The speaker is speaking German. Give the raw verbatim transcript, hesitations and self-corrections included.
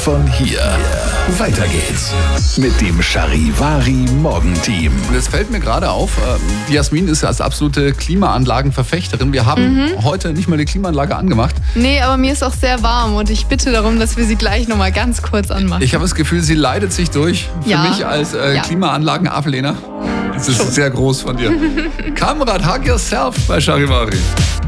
Von hier. Weiter geht's mit dem Charivari Morgenteam. Und jetzt fällt mir gerade auf, die Jasmin ist ja als absolute Klimaanlagenverfechterin. Wir haben mhm. heute nicht mal die Klimaanlage angemacht. Nee, aber mir ist auch sehr warm und ich bitte darum, dass wir sie gleich nochmal ganz kurz anmachen. Ich habe das Gefühl, sie leidet sich durch. Für ja. mich als äh, ja. Klimaanlagen-Ablehner. Das ist Schon. sehr groß von dir. Kamrat, hug yourself bei Charivari.